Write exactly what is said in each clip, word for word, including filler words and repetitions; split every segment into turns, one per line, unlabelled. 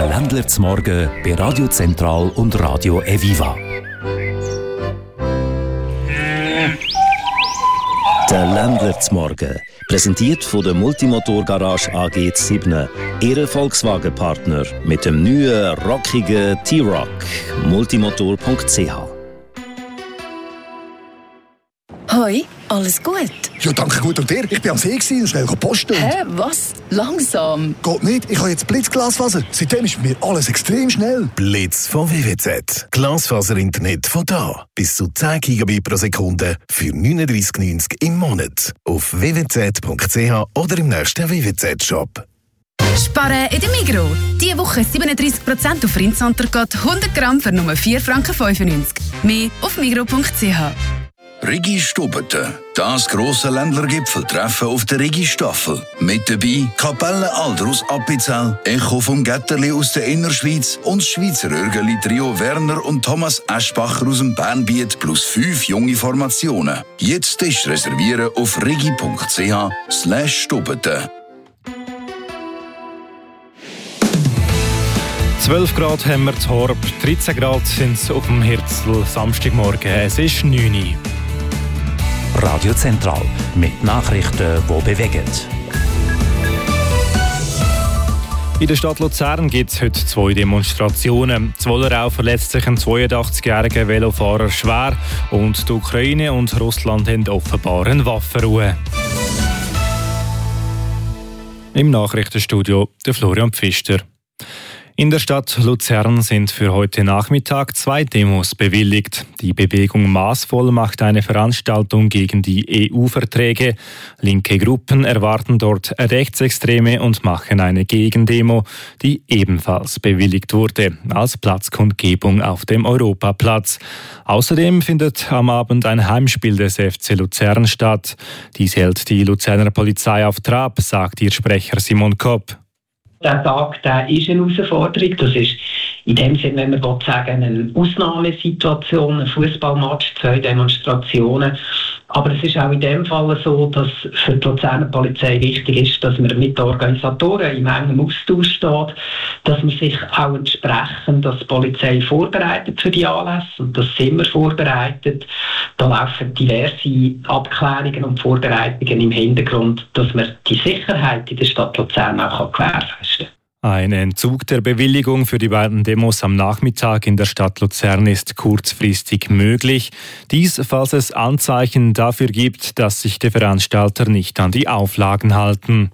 Der Ländler zum Morgen bei Radio Zentral und Radio Eviva. Der Ländler zum Morgen, präsentiert von der Multimotor-Garage A G sieben, Ihr Volkswagen-Partner mit dem neuen, rockigen T-Roc. multimotor punkt c h.
Hoi, alles gut?
Ja, danke gut. Und dir? Ich bin am See und schnell posten.
Hä, was? Langsam?
Geht nicht. Ich habe jetzt Blitzglasfaser. Seitdem ist bei mir alles extrem schnell.
Blitz von W W Z. Glasfaser-Internet von da. Bis zu zehn Gigabit pro Sekunde für neununddreißig neunzig im Monat. Auf w w z punkt c h oder im nächsten W W Z-Shop.
Sparen in der Migros. Diese Woche siebenunddreißig Prozent auf Rindsontergott, hundert Gramm für nur vier Franken fünfundneunzig. Mehr auf migros punkt c h.
Rigi Stubeten, das grosse Ländlergipfeltreffen auf der Rigi-Staffel. Mit dabei Kapelle Alder aus Appenzell, Echo vom Getterli aus der Innerschweiz und das Schweizer Örgeli-Trio Werner und Thomas Eschbacher aus dem Bernbiet plus fünf junge Formationen. Jetzt ist reservieren auf rigi punkt c h slash stubeten.
zwölf Grad haben wir zu Horb, dreizehn Grad sind es auf dem Herzl, Samstagmorgen. Es ist neun Uhr.
Radio Zentral mit Nachrichten, die bewegen.
In der Stadt Luzern gibt es heute zwei Demonstrationen. In Wollerau verletzt sich ein zweiundachtzigjähriger Velofahrer schwer und die Ukraine und Russland haben offenbar eine Waffenruhe. Im Nachrichtenstudio der Florian Pfister. In der Stadt Luzern sind für heute Nachmittag zwei Demos bewilligt. Die Bewegung Maßvoll macht eine Veranstaltung gegen die E U-Verträge. Linke Gruppen erwarten dort Rechtsextreme und machen eine Gegendemo, die ebenfalls bewilligt wurde, als Platzkundgebung auf dem Europaplatz. Außerdem findet am Abend ein Heimspiel des F C Luzern statt. Dies hält die Luzerner Polizei auf Trab, sagt ihr Sprecher Simon Kopp.
Der Tag der ist eine Herausforderung. Das ist in dem Sinne, wenn man will sagen, eine Ausnahmesituation, ein Fußballmatch, zwei Demonstrationen. Aber es ist auch in dem Fall so, dass für die Luzerner Polizei wichtig ist, dass man mit den Organisatoren im engen Austausch steht, dass man sich auch entsprechend, dass die Polizei vorbereitet für die Anlässe und das sind wir vorbereitet. Da laufen diverse Abklärungen und Vorbereitungen im Hintergrund, dass man die Sicherheit in der Stadt Luzern auch gewährleisten kann.
Ein Entzug der Bewilligung für die beiden Demos am Nachmittag in der Stadt Luzern ist kurzfristig möglich. Dies, falls es Anzeichen dafür gibt, dass sich die Veranstalter nicht an die Auflagen halten.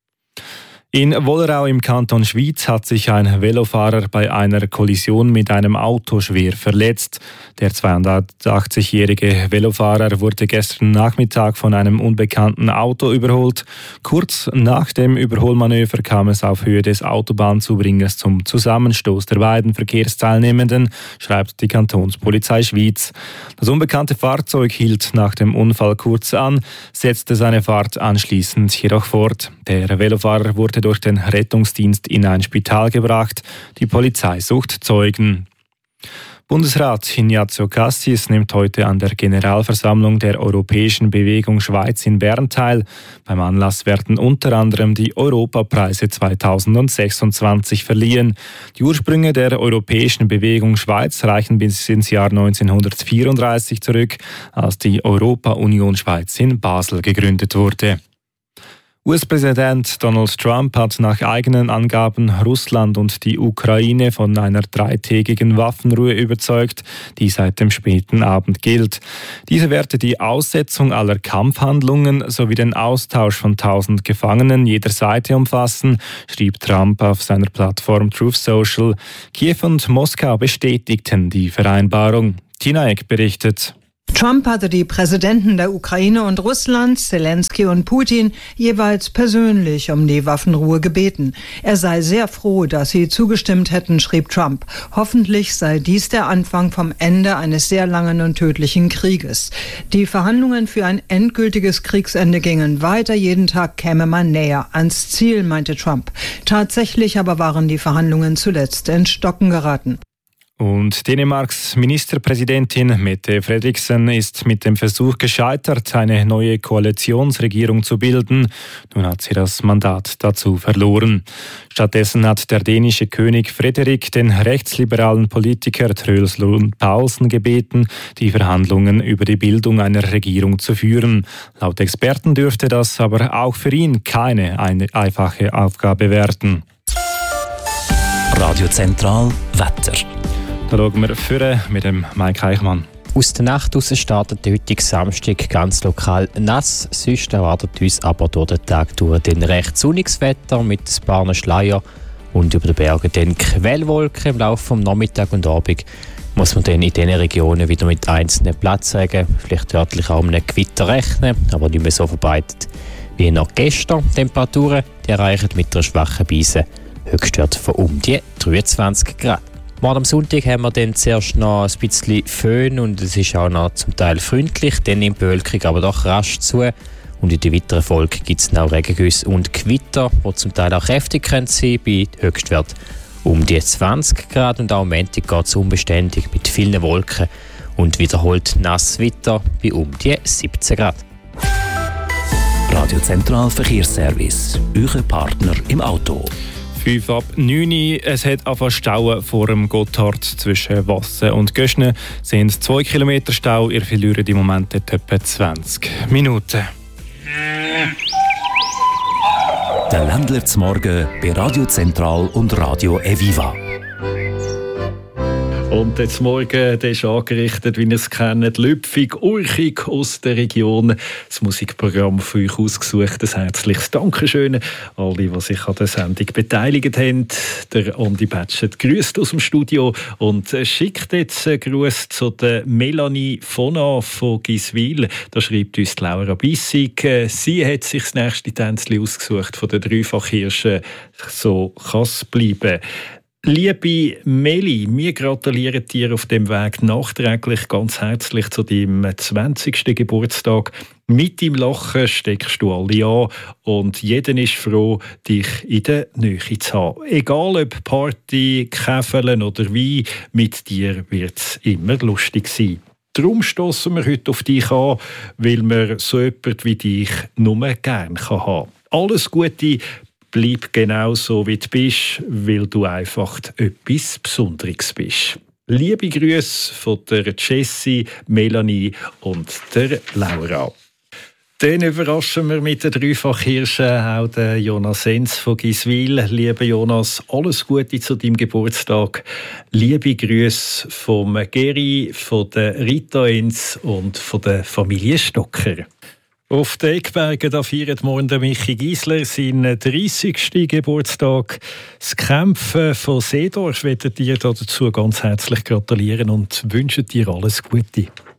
In Wollerau im Kanton Schwyz hat sich ein Velofahrer bei einer Kollision mit einem Auto schwer verletzt. Der zweiundachtzigjährige Velofahrer wurde gestern Nachmittag von einem unbekannten Auto überholt. Kurz nach dem Überholmanöver kam es auf Höhe des Autobahnzubringers zum Zusammenstoß der beiden Verkehrsteilnehmenden, schreibt die Kantonspolizei Schwyz. Das unbekannte Fahrzeug hielt nach dem Unfall kurz an, setzte seine Fahrt anschließend jedoch fort. Der Velofahrer wurde durch den Rettungsdienst in ein Spital gebracht. Die Polizei sucht Zeugen. Bundesrat Ignazio Cassis nimmt heute an der Generalversammlung der Europäischen Bewegung Schweiz in Bern teil. Beim Anlass werden unter anderem die Europapreise zweitausendsechsundzwanzig verliehen. Die Ursprünge der Europäischen Bewegung Schweiz reichen bis ins Jahr neunzehnhundertvierunddreißig zurück, als die Europa-Union Schweiz in Basel gegründet wurde. U S-Präsident Donald Trump hat nach eigenen Angaben Russland und die Ukraine von einer dreitägigen Waffenruhe überzeugt, die seit dem späten Abend gilt. Diese werde die Aussetzung aller Kampfhandlungen sowie den Austausch von tausend Gefangenen jeder Seite umfassen, schrieb Trump auf seiner Plattform Truth Social. Kiew und Moskau bestätigten die Vereinbarung. Tina Eck berichtet.
Trump hatte die Präsidenten der Ukraine und Russlands, Zelensky und Putin, jeweils persönlich um die Waffenruhe gebeten. Er sei sehr froh, dass sie zugestimmt hätten, schrieb Trump. Hoffentlich sei dies der Anfang vom Ende eines sehr langen und tödlichen Krieges. Die Verhandlungen für ein endgültiges Kriegsende gingen weiter. Jeden Tag käme man näher ans Ziel, meinte Trump. Tatsächlich aber waren die Verhandlungen zuletzt ins Stocken geraten.
Und Dänemarks Ministerpräsidentin Mette Frederiksen ist mit dem Versuch gescheitert, eine neue Koalitionsregierung zu bilden. Nun hat sie das Mandat dazu verloren. Stattdessen hat der dänische König Frederik den rechtsliberalen Politiker Troels Lund Poulsen gebeten, die Verhandlungen über die Bildung einer Regierung zu führen. Laut Experten dürfte das aber auch für ihn keine eine einfache Aufgabe werden.
Radio Zentral Wetter.
Da schauen wir vorne mit dem Mike Eichmann.
Aus der Nacht heraus startet der heutige Samstag ganz lokal nass. Sonst erwartet uns aber durch den Tag durch den recht sonniges Wetter mit ein paar Schleier und über den Bergen dann Quellwolken. Im Laufe des Nachmittags und Abend muss man dann in diesen Regionen wieder mit einzelnen Platzregen, vielleicht örtlich auch mit einem Gewitter rechnen, aber nicht mehr so verbreitet wie noch gestern. Temperaturen die erreichen mit einer schwachen Brise Höchstwert von um die dreiundzwanzig Grad. Morgen am Sonntag haben wir dann zuerst noch ein bisschen Föhn und es ist auch noch zum Teil freundlich, dann nimmt die Bevölkerung aber doch rasch zu. Und in der weiteren Folge gibt es noch Regengüsse und Gewitter, die zum Teil auch kräftig sein können, bei Höchstwert um die zwanzig Grad. Und auch am Montag geht es unbeständig mit vielen Wolken und wiederholt Nasswetter bei um die siebzehn Grad.
Radio Zentral Verkehrsservice, euer Partner im Auto.
fünf ab neun Uhr. Es hat angefangen Stauen vor dem Gotthard zwischen Wassen und Göschne. Es sind zwei Kilometer Stau. Ihr verliert im Moment etwa zwanzig Minuten.
Der Ländler zum Morgen bei Radio Zentral und Radio Eviva.
Und jetzt morgen, der ist angerichtet, wie ihr es kennt, Lüpfig, Urchig aus der Region. Das Musikprogramm für euch ausgesucht. Ein herzliches Dankeschön. Alle, die sich an der Sendung beteiligt haben. Der Andi Batschet grüßt aus dem Studio und schickt jetzt einen Gruß zu der Melanie Fona von Giswil. Da schreibt uns Laura Bissig. Sie hat sich das nächste Tänzchen ausgesucht von den Dreifachhirschen. So kann es bleiben. Liebe Meli, wir gratulieren dir auf dem Weg nachträglich ganz herzlich zu deinem zwanzigsten Geburtstag. Mit deinem Lachen steckst du alle an und jeder ist froh, dich in der Nähe zu haben. Egal ob Party, Käfeln oder Wein, mit dir wird es immer lustig sein. Darum stossen wir heute auf dich an, weil wir so jemand wie dich nur gerne haben kann. Alles Gute. Bleib genau so, wie du bist, weil du einfach etwas Besonderes bist. Liebe Grüße von der Jessie, Melanie und der Laura. Dann überraschen wir mit den Dreifachhirschen auch den Jonas Enz von Giswil. Lieber Jonas, alles Gute zu deinem Geburtstag. Liebe Grüße vom Geri, von der Rita Enz und von der Familie Stocker. Auf den Eckbergen da feiert morgen der Michi Giesler seinen dreißigsten Geburtstag. Das Kämpfen von Seedorf möchte dir dazu ganz herzlich gratulieren und wünsche dir alles Gute.